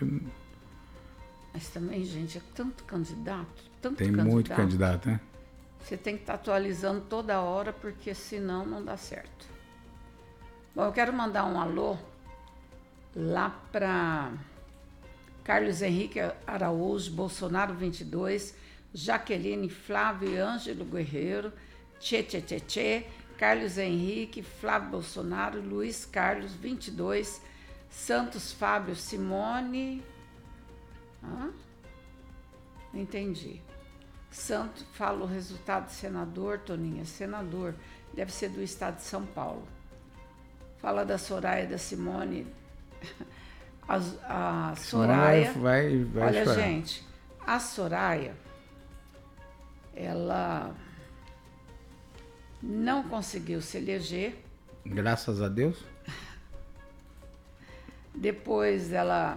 Mas também, gente, é tanto candidato, Tem muito candidato, né? Você tem que estar atualizando toda hora, porque senão não dá certo. Bom, eu quero mandar um alô lá para Carlos Henrique Araújo, Bolsonaro 22, Jaqueline Flávio e Ângelo Guerreiro, Tchê, Carlos Henrique, Flávio Bolsonaro, Luiz Carlos 22, Santos Fábio Simone... Entendi. Santos, fala o resultado do senador, Toninha. Senador, deve ser do estado de São Paulo. Fala da Soraya, da Simone. A Soraya... Vai olha, chorar. gente, a Soraya, ela não conseguiu se eleger. Graças a Deus. Depois ela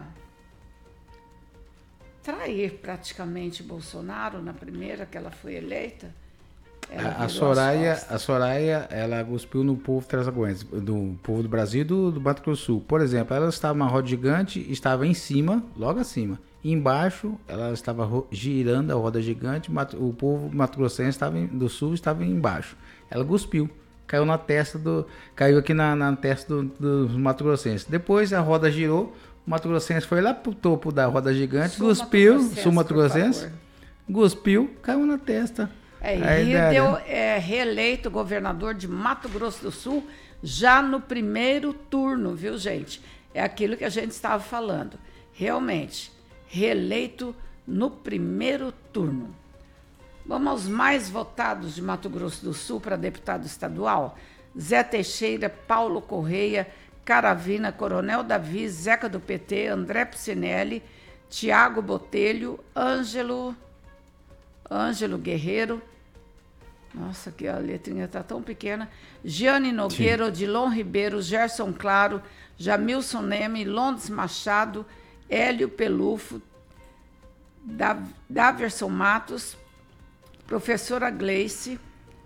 trair praticamente Bolsonaro na primeira que ela foi eleita. A Soraya, ela cuspiu no povo transaguense, do povo do Brasil e do Mato Grosso do Sul. Por exemplo, ela estava numa roda gigante, estava em cima, logo acima. E embaixo, ela estava girando a roda gigante, o povo mato-grossense do Sul estava embaixo. Ela cuspiu, caiu na testa caiu aqui na testa do mato-grossense. Depois a roda girou, o mato-grossense foi lá pro topo da roda gigante, cuspiu, sul-mato-grossense, cuspiu, caiu na testa. Ridel é reeleito governador de Mato Grosso do Sul já no primeiro turno, viu, gente? É aquilo que a gente estava falando. Realmente, reeleito no primeiro turno. Vamos aos mais votados de Mato Grosso do Sul para deputado estadual. Zé Teixeira, Paulo Correia, Caravina, Coronel Davi, Zeca do PT, André Piscinelli, Tiago Botelho, Ângelo Guerreiro. Nossa, que a letrinha está tão pequena. Giane Nogueira, Odilon Ribeiro, Gerson Claro, Jamilson Neme, Londes Machado, Hélio Pelufo, Daverson Matos, professora Gleice,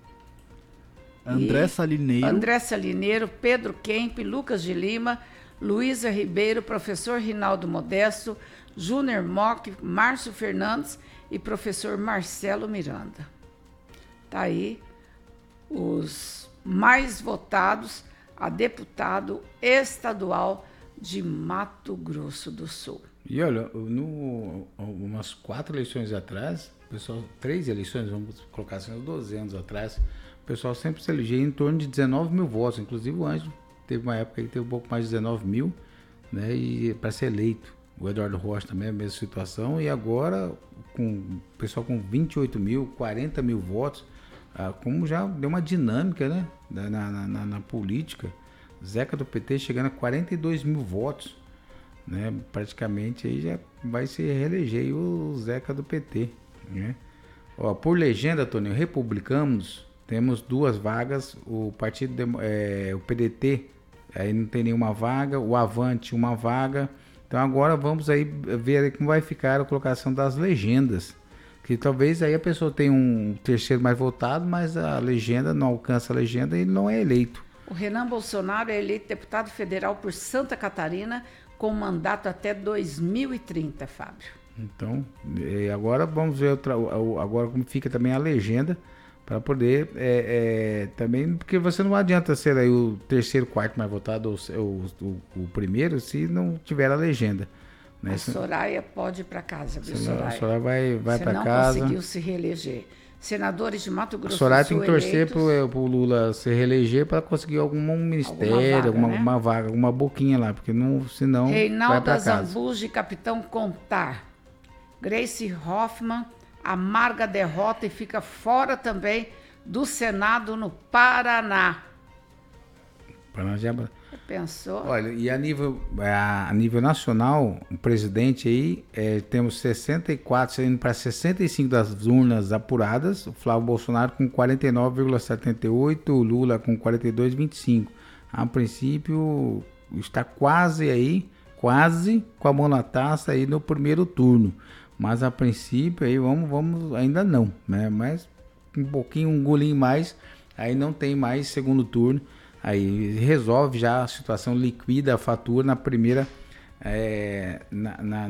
André Salineiro, Pedro Kemp, Lucas de Lima, Luísa Ribeiro, professor Rinaldo Modesto, Júnior Mock, Márcio Fernandes e professor Marcelo Miranda. Tá aí os mais votados a deputado estadual de Mato Grosso do Sul. E olha, umas 4 eleições atrás, pessoal, 3 eleições, vamos colocar assim, 12 anos atrás, o pessoal sempre se elegia em torno de 19 mil votos. Inclusive o Ângelo teve uma época que teve um pouco mais de 19 mil, né, e para ser eleito. O Eduardo Rocha também é a mesma situação. E agora, com o pessoal com 28 mil, 40 mil votos, como já deu uma dinâmica, né, na política. Zeca do PT chegando a 42 mil votos, né, praticamente aí já vai se reeleger o Zeca do PT, né. Ó, por legenda, Toninho, republicanos, temos 2 vagas, o o PDT, aí não tem nenhuma vaga, o Avante uma vaga. Então agora vamos aí ver como vai ficar a colocação das legendas, que talvez aí a pessoa tenha um terceiro mais votado, mas a legenda não alcança a legenda e não é eleito. O Renan Bolsonaro é eleito deputado federal por Santa Catarina com mandato até 2030, Fábio. Então, agora vamos ver agora como fica também a legenda, para poder também, porque você não adianta ser aí o terceiro, quarto mais votado ou o primeiro se não tiver a legenda, né? A Soraya pode ir para casa, viu, Soraya? A Soraya vai para casa. Você não conseguiu se reeleger. Senadores de Mato Grosso do Sul. A Soraya tem que torcer pro Lula se reeleger para conseguir algum ministério, alguma vaga, alguma boquinha lá, porque senão Reinaldo vai para casa. Zambuji, Capitão Contar. Grace Hoffmann amarga derrota e fica fora também do Senado no Paraná. Paraná já... Pensou? Olha, e a nível nacional, o presidente aí, temos 64, indo para 65 das urnas apuradas, o Flávio Bolsonaro com 49,78, o Lula com 42,25. A princípio, está quase com a mão na taça aí no primeiro turno. Mas a princípio aí vamos ainda não, né? Mas um golinho mais, aí não tem mais segundo turno. Aí resolve já a situação, liquida a fatura na primeira